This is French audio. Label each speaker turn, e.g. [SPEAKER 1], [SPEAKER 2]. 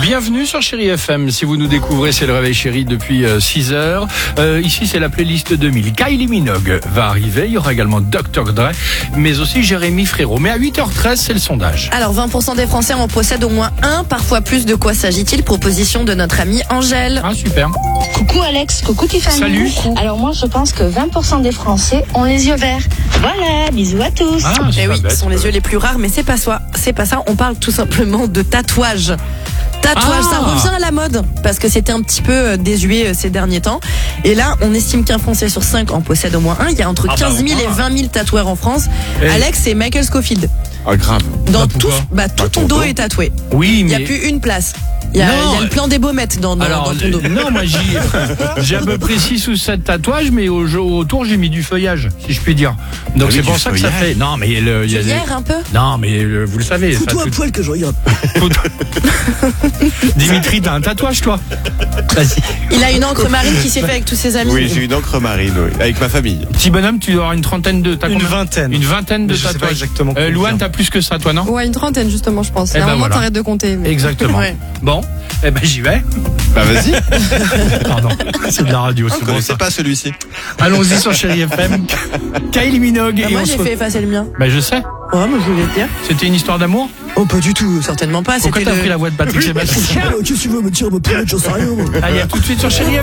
[SPEAKER 1] Bienvenue sur Chéri FM. Si vous nous découvrez, c'est le Réveil Chéri depuis 6 heures. Ici, c'est la playlist 2000. Kylie Minogue va arriver. Il y aura également Dr. Dre, mais aussi Jérémy Frérot. Mais à 8h13, c'est le sondage.
[SPEAKER 2] Alors, 20% des Français en possèdent au moins un, parfois plus. De quoi s'agit-il? Proposition de notre amie Angèle.
[SPEAKER 1] Ah, super.
[SPEAKER 3] Coucou Alex, coucou Tiffany.
[SPEAKER 1] Salut.
[SPEAKER 3] Alors moi je pense que 20% des Français ont les yeux verts. Voilà, bisous à tous.
[SPEAKER 1] Ah, c'est
[SPEAKER 2] Eh
[SPEAKER 1] pas
[SPEAKER 2] oui,
[SPEAKER 1] bête.
[SPEAKER 2] ce sont les yeux les plus rares, mais c'est pas ça. C'est pas ça. On parle tout simplement de tatouage. Tatouage, ça revient à la mode parce que c'était un petit peu désuet ces derniers temps. Et là, on estime qu'un Français sur 5 en possède au moins un. Il y a entre 15 000 et 20 000 tatoueurs en France.
[SPEAKER 1] Et-
[SPEAKER 2] Alex, c'est Michael Scofield.
[SPEAKER 4] Ah, grave.
[SPEAKER 2] Dans
[SPEAKER 1] pourquoi
[SPEAKER 2] tout ton dos est tatoué.
[SPEAKER 1] Oui,
[SPEAKER 2] Il n'y
[SPEAKER 1] mais...
[SPEAKER 2] a plus une place. Il y a le plan des baumettes dans ton dos.
[SPEAKER 1] non, moi j'ai à peu près 6 ou 7 tatouages, mais autour j'ai mis du feuillage, si je puis dire. Donc
[SPEAKER 4] Ah oui,
[SPEAKER 1] c'est
[SPEAKER 4] du
[SPEAKER 1] pour ça que ça
[SPEAKER 4] feuillage.
[SPEAKER 1] fait. Non, mais il y a des...
[SPEAKER 2] Hier un peu.
[SPEAKER 1] Non, mais vous le savez.
[SPEAKER 5] Fous-toi
[SPEAKER 1] ça,
[SPEAKER 5] un poil que je regarde.
[SPEAKER 1] Dimitri, t'as un tatouage, toi? Vas-y.
[SPEAKER 2] Il a une encre marine qui s'est fait avec tous ses amis.
[SPEAKER 4] Oui, j'ai une encre marine, oui, avec ma famille.
[SPEAKER 1] Petit bonhomme, tu dois avoir une trentaine de tatouages.
[SPEAKER 5] Une vingtaine.
[SPEAKER 1] Une vingtaine de
[SPEAKER 5] Mais je sais pas
[SPEAKER 1] tatouages.
[SPEAKER 5] exactement combien.
[SPEAKER 1] Louane, t'as plus que ça, toi, non?
[SPEAKER 6] Ouais, une trentaine justement, je pense.
[SPEAKER 1] Eh
[SPEAKER 6] À un
[SPEAKER 1] ben
[SPEAKER 6] moment,
[SPEAKER 1] voilà.
[SPEAKER 6] t'arrêtes de compter. Mais...
[SPEAKER 1] Exactement.
[SPEAKER 2] Ouais.
[SPEAKER 1] Bon, eh ben j'y vais.
[SPEAKER 4] Bah vas-y,
[SPEAKER 1] Pardon, c'est de la radio,
[SPEAKER 4] je
[SPEAKER 1] c'est bon
[SPEAKER 4] connaissais
[SPEAKER 1] ça.
[SPEAKER 4] pas celui-ci.
[SPEAKER 1] Allons-y sur Chéri FM. Kylie Minogue.
[SPEAKER 2] Bah,
[SPEAKER 1] et
[SPEAKER 2] moi,
[SPEAKER 1] on
[SPEAKER 2] j'ai
[SPEAKER 1] se
[SPEAKER 2] fait effacer le mien.
[SPEAKER 1] Bah je sais.
[SPEAKER 2] Ouais, mais je voulais te dire.
[SPEAKER 1] C'était une histoire d'amour.
[SPEAKER 2] Oh, pas du tout, certainement pas.
[SPEAKER 1] Pourquoi
[SPEAKER 2] C'était
[SPEAKER 1] t'as pris la voix de Patrick Sébastien?
[SPEAKER 5] Qu'est-ce que tu veux me dire, me planète, j'en sais rien, moi.
[SPEAKER 1] Allez, à tout de suite sur Chéri FM.